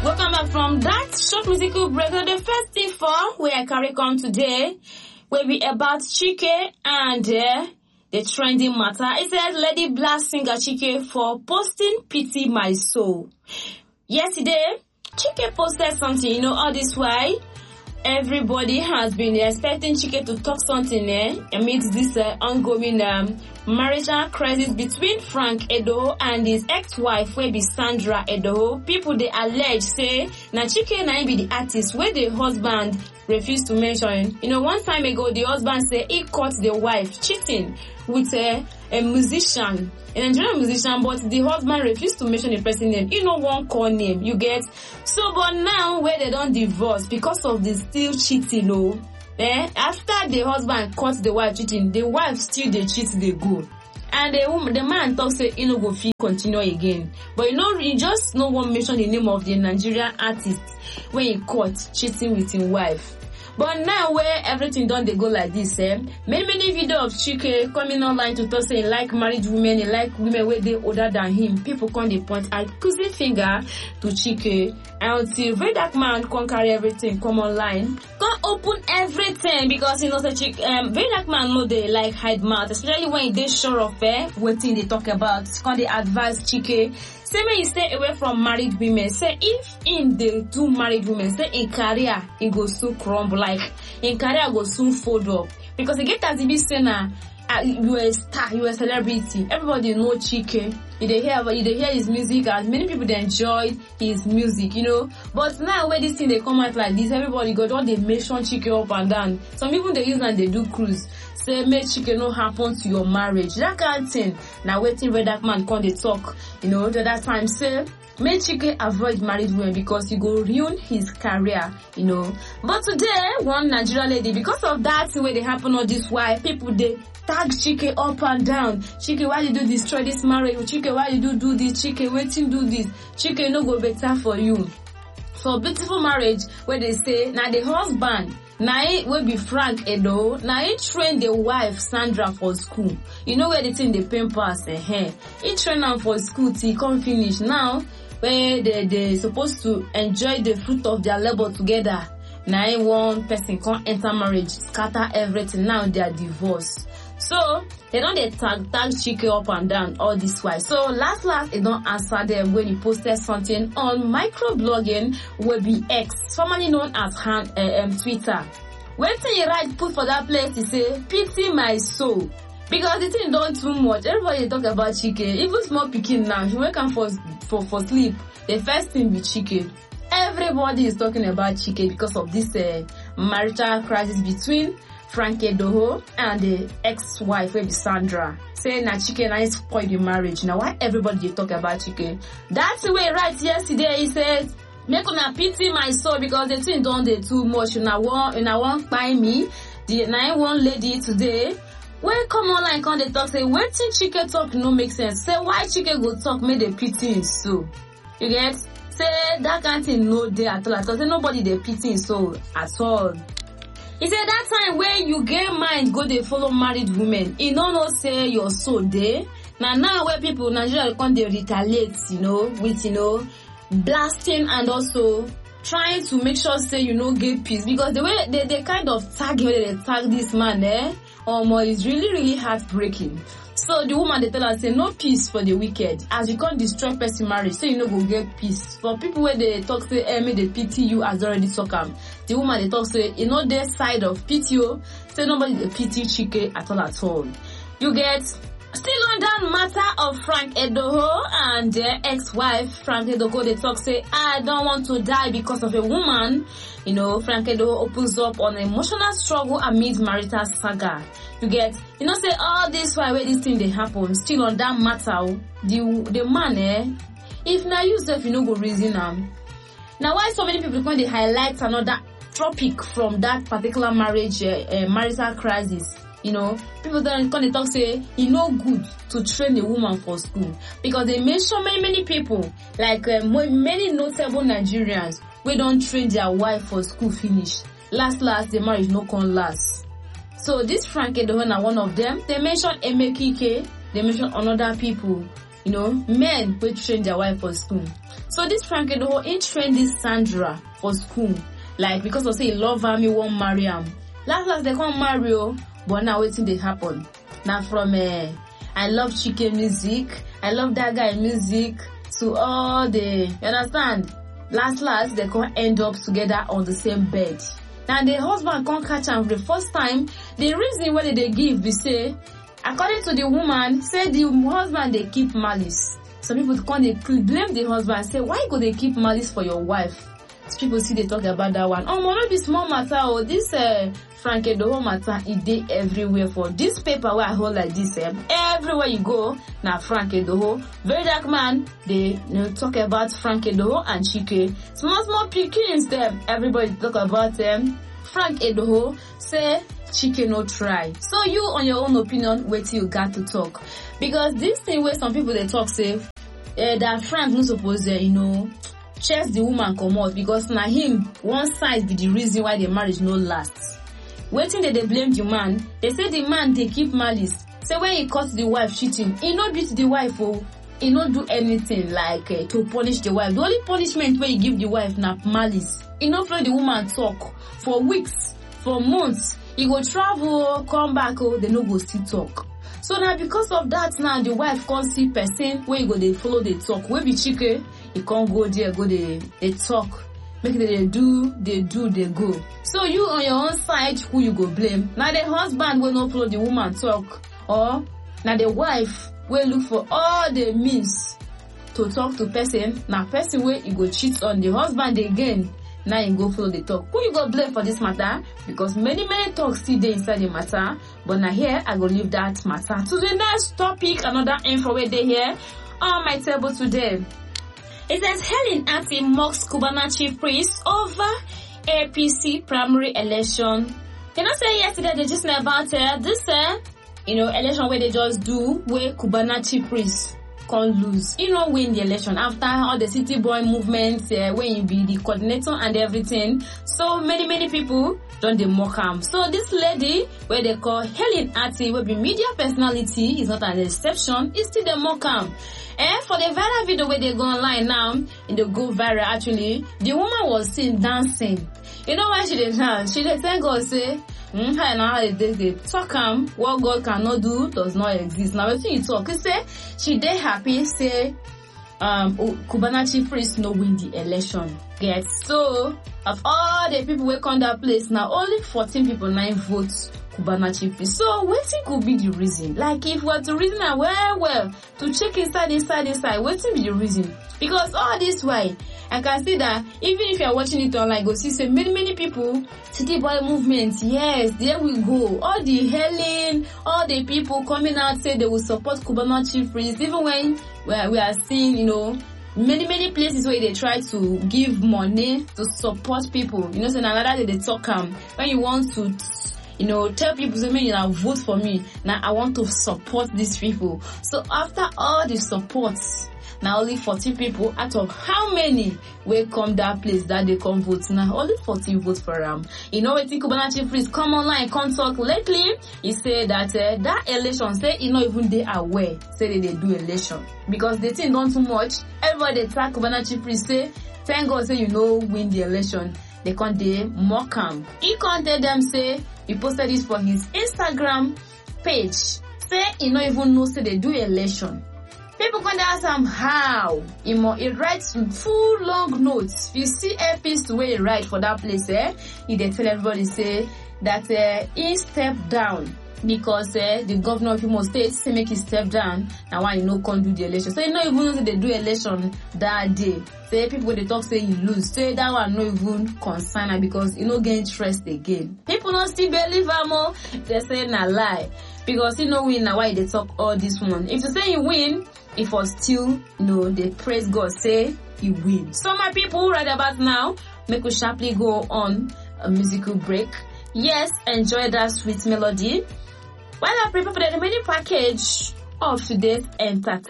Welcome back from that short musical break. So the first thing for where I carry come today will be about Chike and the trending matter. It says Lady Blast singer Chike for posting Pity My Soul. Yesterday, Chike posted something, all this why everybody has been expecting Chike to talk something amidst this ongoing marital crisis between Frank Edoho and his ex-wife wey be Sandra Edoho. People they allege say na Chike na him be the artist where the husband refused to mention. One time ago the husband say he caught the wife cheating with a musician, a Nigerian musician, but the husband refused to mention the person name. One call name, you get. So, but now where they don't divorce because of the still cheating, after the husband caught the wife cheating, the wife still they cheat, they go. And the man talks say he no go fit continue again. But you just no one mention the name of the Nigerian artist when he caught cheating with his wife. But now where everything done they go like this, many videos of Chike coming online to talk say he like married women, he like women where they older than him. People come they point accusing finger to Chike until very dark man can't carry everything come online. Can't open everything because say Chike very dark man know they like hide mouth, especially when they sure of what thing they talk about. Can't they advise Chike? Say when you stay away from married women, say if in the two married women, say in career it go soon crumble, like in career go soon fold up. Because it get as if you say now you a star, you a celebrity. Everybody know Chike. You hear his music, and many people they enjoy his music, But now when this thing they come out like this, everybody got all they mention Chike up and down. Some people they use and they do cruise. Say make Chike no happen to your marriage. That kind of thing. Now waiting where that man come they talk, the other time say make Chike avoid married women because he go ruin his career, But today, one Nigerian lady, because of that way they happen all this why people they tag Chike up and down. Chike, why you do destroy this marriage? Chike, why you do this? Chike, waiting do this? Chike no go better for you. For beautiful marriage, where they say now the husband now he will be Frank Edo. Now he trained the wife Sandra for school. Where the thing they pay pass he trained her for school till he come finish. Now where they supposed to enjoy the fruit of their labor together. Now one person can't enter marriage, scatter everything. Now they are divorced. So they don't tag Chike up and down all this while. So last they don't answer them when he posted something on microblogging will be X, formerly known as Twitter. When he write put for that place, he say pity my soul. Because the thing done too much. Everybody talk about Chike. Even small pikin now, he wake up for sleep. The first thing be Chike. Everybody is talking about Chike because of this marital crisis between Frank Edoho and the ex-wife, will be Sandra. Saying that Chike na spoil the marriage. Now why everybody talk about Chike? That's the way right yesterday he says, make una pity my soul because the thing done they too much. Una won't buy me. The 9-1 lady today. When come online come they talk say waiting Chike talk no make sense. Say why Chike go talk make they pity him soul. You get? Say that kind of thing no day at all. Say nobody they pity him soul at all. He said that time when you get mind go they follow married women. You know say your soul there. Now where people Nigeria come they retaliate, with blasting and also trying to make sure say get peace because the way they kind of tag him, they tag this man is really really heartbreaking. So the woman they tell us say no peace for the wicked as you can't destroy person marriage so go get peace. For people where they talk say may they pity you as already talk the woman they talk say their side of PTO say nobody they pity Chike at all. You get still on that matter of Frank Edoho and their ex-wife Frank Edoho they talk say I don't want to die because of a woman. Frank Edoho opens up on emotional struggle amid marital saga. You get, say all this why where this thing they happen. Still on that matter, the man if now you self go reason Now why so many people when they highlight another topic from that particular marriage marital crisis? People then come they talk say good to train a woman for school because they mention many people like many notable Nigerians we don't train their wife for school finish. Last the marriage no can last. So this Frank Edoho na one of them. They mention Emekike, they mention another people, men who train their wife for school. So this Frank Edoho, he trained this Sandra for school. Like, because of say he love her, he won't marry him. Last they can't marry you, but now waiting they happen. Now from I love Chike music, I love that guy music, to all the, you understand? Last they can't end up together on the same bed. Now the husband can't catch him for the first time. The reason why they give, they say, according to the woman, say the husband they keep malice. Some people can't they blame the husband and say, why go they keep malice for your wife? So people see they talk about that one. Oh, not be small matter. Oh, this Frank Edoho matter, it dey everywhere. For this paper where I hold like this, everywhere you go, now Frank Edoho, very dark man, they talk about Frank Edoho and Chike. Small pickings them, everybody talk about Frank Edoho, say Chike no try. So you on your own opinion, wait till you got to talk. Because this thing where some people they talk say, that Frank no suppose chase the woman come out because na him one side be the reason why the marriage no last. Waiting that they blame the man, they say the man they keep malice. Say when he caught the wife cheating, he no beat the wife, he no do anything like to punish the wife. The only punishment where he give the wife na malice. He no let the woman talk for weeks, for months. He go travel, come back, they no go still talk. So now because of that now the wife can't see person where you go they follow the talk. Where be Chike, you can't go there, go they talk. Make they do, they go. So you on your own side, who you go blame? Now the husband will not follow the woman talk. Or now the wife will look for all the means to talk to person. Now person where you go cheat on the husband again. Now you go follow the talk. Who you go blame for this matter? Because many talks still there inside the matter. But now here, I go leave that matter to the next topic. Another info where they here on my table today. It says Helen Ati mocks Cubana chief priest over APC primary election. Can I say yesterday they just know about this election where they just do where Cubana chief priest can't lose. Win the election after all the city boy movements, when you be the coordinator and everything. So many people don't they mock him. So this lady, where they call Helen Ati, will be media personality, is not an exception, is still the mock him. And for the viral video where they go online now, in the go viral actually, the woman was seen dancing. You know why she did dance? She did thank God say, they talk what God cannot do does not exist. Now when you talk, you say she dey happy, say Cubana chief priest no win the election. Get so of all the people who come that place now, only 14 people 9 votes Cubana chief priest. So what could be the reason? Like if we are to reason well to check inside, what be the reason? Because all this way, I can see that even if you are watching it online, go see say many people, city boy movement, yes, there we go. All the Helen, all the people coming out say they will support Cubana chief priest, even when we are seeing, many places where they try to give money to support people. So another day they talk when you want to tell people, say, vote for me. Now I want to support these people. So after all the supports, now only 14 people out of how many will come that place that they come vote. Now only 14 votes for them. What Cubana chief priest come online, come talk lately. He said that that election, say not even they aware, say they do election because they think not too much. Everybody attack Cubana chief priest, say thank God say win the election. They can't they mock him. He can't tell them say he posted this for his Instagram page. Say he not even know say they do election. People can ask him how. He writes full long notes. If you see a piece the way he write for that place, he they tell everybody say that he stepped down because the governor of Imo State say make he step down. Now why can't do the election. So you not even know that they do election that day. Say people they talk say he lose. Say that one no even concern because he no get interest again. People don't still believe him. They say na lie. Because win now why they talk all this one. If you say he win, if was still they praise God, say he win. So my people right about now, make we sharply go on a musical break. Yes, enjoy that sweet melody while I prepare for the remaining package of today's entertainment.